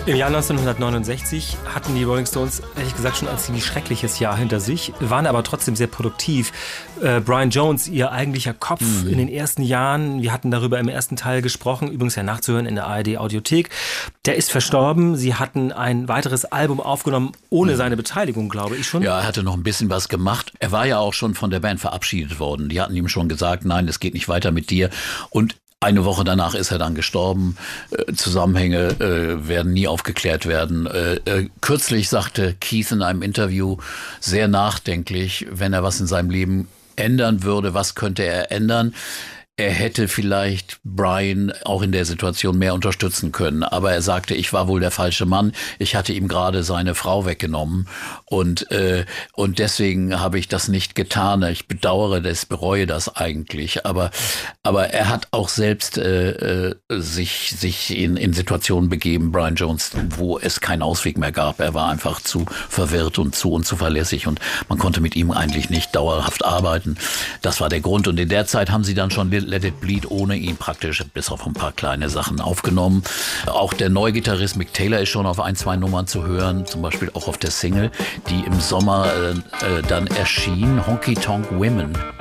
Im Jahr 1969 hatten die Rolling Stones, ehrlich gesagt, schon ein ziemlich schreckliches Jahr hinter sich, waren aber trotzdem sehr produktiv. Brian Jones, ihr eigentlicher Kopf in den ersten Jahren, wir hatten darüber im ersten Teil gesprochen, übrigens ja nachzuhören in der ARD-Audiothek, der ist verstorben. Sie hatten ein weiteres Album aufgenommen, ohne seine Beteiligung, glaube ich schon. Ja, er hatte noch ein bisschen was gemacht. Er war ja auch schon von der Band verabschiedet worden. Die hatten ihm schon gesagt, nein, es geht nicht weiter mit dir. Und eine Woche danach ist er dann gestorben. Zusammenhänge werden nie aufgeklärt werden. Kürzlich sagte Keith in einem Interview sehr nachdenklich, wenn er was in seinem Leben ändern würde, was könnte er ändern? Er hätte vielleicht Brian auch in der Situation mehr unterstützen können. Aber er sagte, ich war wohl der falsche Mann. Ich hatte ihm gerade seine Frau weggenommen. Und deswegen habe ich das nicht getan. Ich bedauere das, bereue das eigentlich. Aber er hat auch selbst sich in Situationen begeben, Brian Jones, wo es keinen Ausweg mehr gab. Er war einfach zu verwirrt und zu unzuverlässig. Und man konnte mit ihm eigentlich nicht dauerhaft arbeiten. Das war der Grund. Und in der Zeit haben sie dann schon Let It Bleed ohne ihn praktisch, bis auf ein paar kleine Sachen aufgenommen. Auch der neue Gitarrist Mick Taylor ist schon auf 1, 2 Nummern zu hören, zum Beispiel auch auf der Single, die im Sommer dann erschien, Honky Tonk Women.